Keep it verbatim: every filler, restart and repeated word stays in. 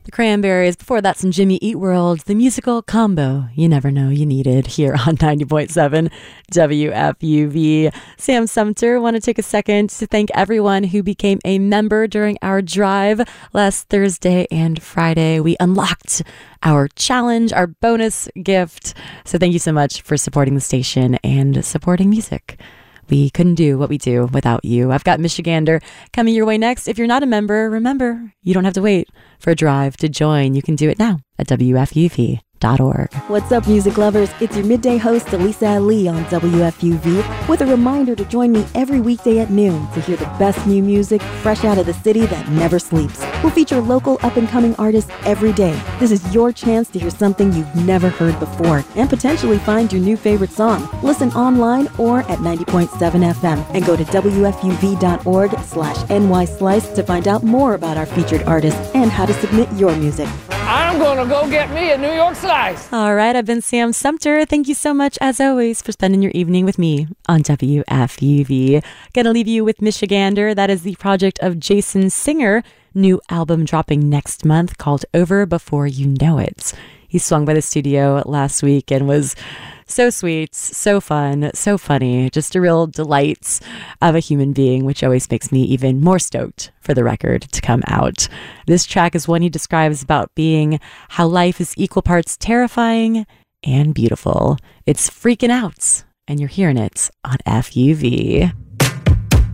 The Cranberries. Before that, some Jimmy Eat World, the musical combo you never know you needed here on ninety point seven W F U V. Sam Sumter, want to take a second to thank everyone who became a member during our drive last Thursday and Friday. We unlocked our challenge, our bonus gift. So thank you so much for supporting the station and supporting music. We couldn't do what we do without you. I've got Michigander coming your way next. If you're not a member, remember, you don't have to wait for a drive to join. You can do it now at W F U V dot org. What's up, music lovers? It's your midday host, Elisa Ali, on W F U V, with a reminder to join me every weekday at noon to hear the best new music fresh out of the city that never sleeps. We'll feature local up-and-coming artists every day. This is your chance to hear something you've never heard before and potentially find your new favorite song. Listen online or at ninety point seven F M and go to W F U V dot org slash N Y Slice to find out more about our featured artists and how to submit your music. I'm gonna go get me a New York slice. All right, I've been Sam Sumter. Thank you so much, as always, for spending your evening with me on W F U V. Gonna leave you with Michigander. That is the project of Jason Singer. New album dropping next month called Over Before You Know It. He swung by the studio last week and was so sweet, so fun, so funny. Just a real delight of a human being, which always makes me even more stoked for the record to come out. This track is one he describes about being how life is equal parts terrifying and beautiful. It's Freaking Out, and you're hearing it on F U V.